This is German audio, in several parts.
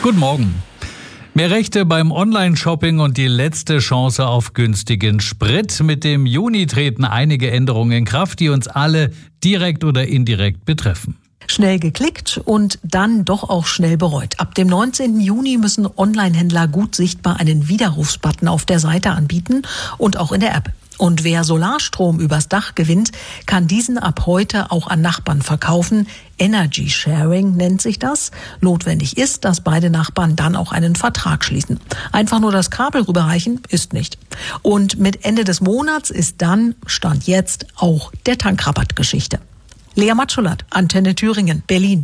Guten Morgen. Mehr Rechte beim Online-Shopping und die letzte Chance auf günstigen Sprit. Mit dem Juni treten einige Änderungen in Kraft, die uns alle direkt oder indirekt betreffen. Schnell geklickt und dann doch auch schnell bereut. Ab dem 19. Juni müssen Online-Händler gut sichtbar einen Widerrufsbutton auf der Seite anbieten und auch in der App. Und wer Solarstrom übers Dach gewinnt, kann diesen ab heute auch an Nachbarn verkaufen. Energy Sharing nennt sich das. Notwendig ist, dass beide Nachbarn dann auch einen Vertrag schließen. Einfach nur das Kabel rüberreichen ist nicht. Und mit Ende des Monats ist dann, Stand jetzt, auch der Tankrabatt Geschichte. Lea Matschulat, Antenne Thüringen, Berlin.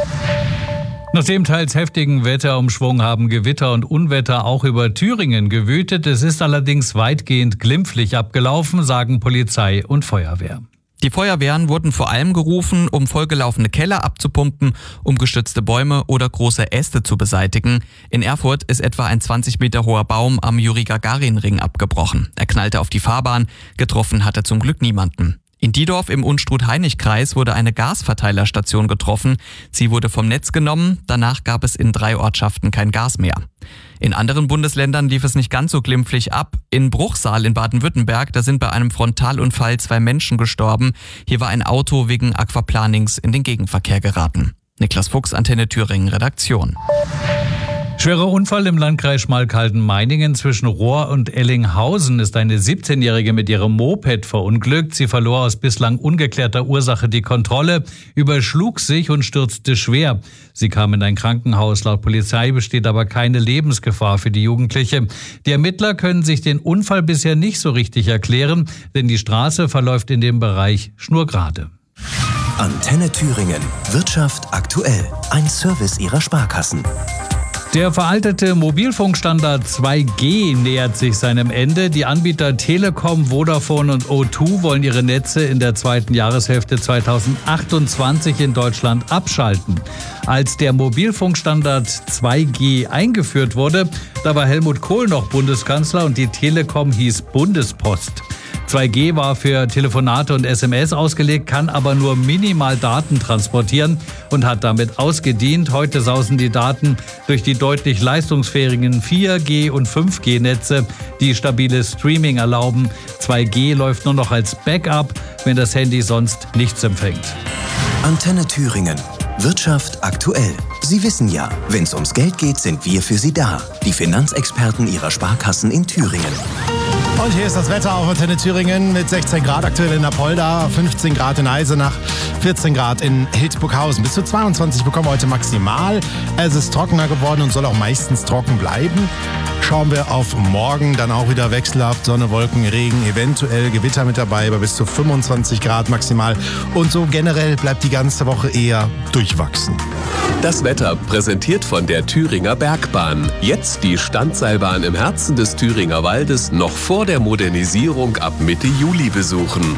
Nach dem teils heftigen Wetterumschwung haben Gewitter und Unwetter auch über Thüringen gewütet. Es ist allerdings weitgehend glimpflich abgelaufen, sagen Polizei und Feuerwehr. Die Feuerwehren wurden vor allem gerufen, um vollgelaufene Keller abzupumpen, um gestützte Bäume oder große Äste zu beseitigen. In Erfurt ist etwa ein 20 Meter hoher Baum am Juri-Gagarin-Ring abgebrochen. Er knallte auf die Fahrbahn, getroffen hatte zum Glück niemanden. In Diedorf im Unstrut-Hainich-Kreis wurde eine Gasverteilerstation getroffen. Sie wurde vom Netz genommen, danach gab es in 3 Ortschaften kein Gas mehr. In anderen Bundesländern lief es nicht ganz so glimpflich ab. In Bruchsal in Baden-Württemberg, da sind bei einem Frontalunfall 2 Menschen gestorben. Hier war ein Auto wegen Aquaplanings in den Gegenverkehr geraten. Niklas Fuchs, Antenne Thüringen, Redaktion. Schwerer Unfall im Landkreis Schmalkalden-Meiningen. Zwischen Rohr und Ellinghausen ist eine 17-Jährige mit ihrem Moped verunglückt. Sie verlor aus bislang ungeklärter Ursache die Kontrolle, überschlug sich und stürzte schwer. Sie kam in ein Krankenhaus. Laut Polizei besteht aber keine Lebensgefahr für die Jugendliche. Die Ermittler können sich den Unfall bisher nicht so richtig erklären, denn die Straße verläuft in dem Bereich schnurgerade. Antenne Thüringen. Wirtschaft aktuell. Ein Service Ihrer Sparkassen. Der veraltete Mobilfunkstandard 2G nähert sich seinem Ende. Die Anbieter Telekom, Vodafone und O2 wollen ihre Netze in der zweiten Jahreshälfte 2028 in Deutschland abschalten. Als der Mobilfunkstandard 2G eingeführt wurde, da war Helmut Kohl noch Bundeskanzler und die Telekom hieß Bundespost. 2G war für Telefonate und SMS ausgelegt, kann aber nur minimal Daten transportieren und hat damit ausgedient. Heute sausen die Daten durch die deutlich leistungsfähigen 4G- und 5G-Netze, die stabiles Streaming erlauben. 2G läuft nur noch als Backup, wenn das Handy sonst nichts empfängt. Antenne Thüringen. Wirtschaft aktuell. Sie wissen ja, wenn es ums Geld geht, sind wir für Sie da. Die Finanzexperten Ihrer Sparkassen in Thüringen. Und hier ist das Wetter auf Antenne Thüringen mit 16 Grad aktuell in Apolda, 15 Grad in Eisenach, 14 Grad in Hildburghausen. Bis zu 22 bekommen wir heute maximal. Es ist trockener geworden und soll auch meistens trocken bleiben. Schauen wir auf morgen, dann auch wieder wechselhaft, Sonne, Wolken, Regen, eventuell Gewitter mit dabei, bei bis zu 25 Grad maximal. Und so generell bleibt die ganze Woche eher durchwachsen. Das Wetter präsentiert von der Thüringer Bergbahn. Jetzt die Standseilbahn im Herzen des Thüringer Waldes noch vor der Modernisierung ab Mitte Juli besuchen.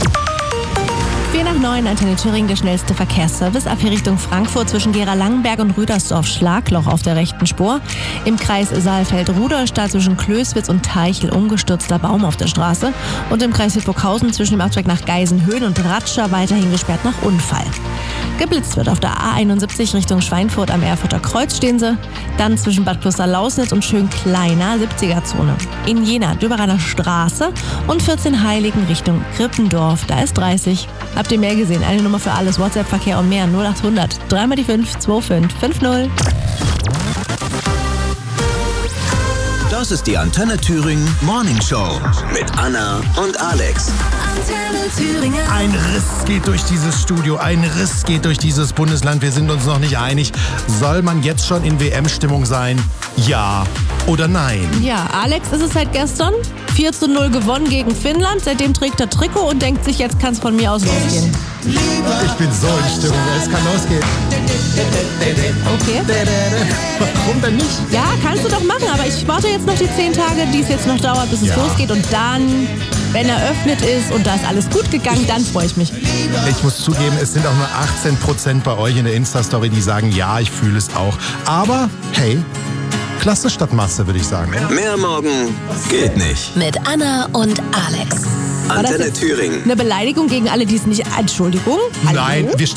8:45, Antenne Thüringen, der schnellste Verkehrsservice. Ab hier Richtung Frankfurt zwischen Gera-Langenberg und Rüdersdorf Schlagloch auf der rechten Spur. Im Kreis Saalfeld-Rudolstadt zwischen Klößwitz und Teichel umgestürzter Baum auf der Straße. Und im Kreis Hildburghausen zwischen dem Abzweig nach Geisenhöhen und Ratscher weiterhin gesperrt nach Unfall. Geblitzt wird auf der A71 Richtung Schweinfurt am Erfurter Kreuz stehen sie. Dann zwischen Bad Kloster-Lausnitz und Schönkleiner 70er-Zone. In Jena Döberaner Straße und 14 Heiligen Richtung Krippendorf. Da ist 30. Habt ihr mehr gesehen? Eine Nummer für alles. WhatsApp-Verkehr und mehr. 0800 3 die 5 2550. Das ist die Antenne Thüringen Morning Show mit Anna und Alex. Antenne Thüringen. Ein Riss geht durch dieses Studio, ein Riss geht durch dieses Bundesland. Wir sind uns noch nicht einig. Soll man jetzt schon in WM-Stimmung sein? Ja oder nein? Ja, Alex ist es seit gestern. 4:0 gewonnen gegen Finnland. Seitdem trägt er Trikot und denkt sich, jetzt kann es von mir aus losgehen. Ich bin so in Stimmung, es kann losgehen. Okay. Warum denn nicht? Ja, kannst du doch machen, aber ich warte jetzt noch die 10 Tage, die es jetzt noch dauert, bis es losgeht. Und dann, wenn eröffnet ist und da ist alles gut gegangen, dann freue ich mich. Ich muss zugeben, es sind auch nur 18% bei euch in der Insta-Story, die sagen, ja, ich fühle es auch. Aber, hey, Klasse statt Masse, würde ich sagen. Mehr morgen geht nicht. Mit Anna und Alex. Antenne Thüringen. Eine Beleidigung gegen alle, die es nicht... Entschuldigung? Nein, Hallo? wir